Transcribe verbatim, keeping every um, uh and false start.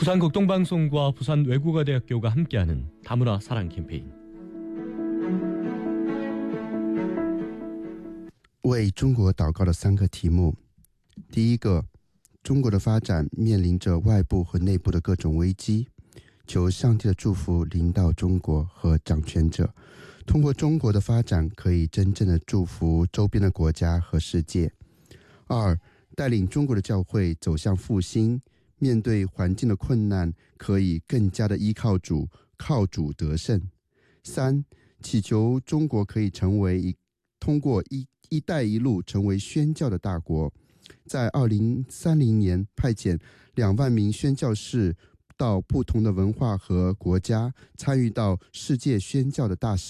부산극동방송과 부산외국어대학교가 함께하는 다문화 사랑 캠페인. 为中国祷告的三个题目。第一个，中国的发展面临着外部和内部的各种危机，求上帝的祝福临到中国和掌权者，通过中国的发展可以真正的祝福周边的国家和世界。二，带领中国的教会走向复兴，面对环境的困难可以更加的依靠主，靠主得胜。三，祈求中国可以成为一通过一一带一路成为宣教的大国，在二零三零年派遣两万名宣教士到不同的文化和国家，参与到世界宣教的大使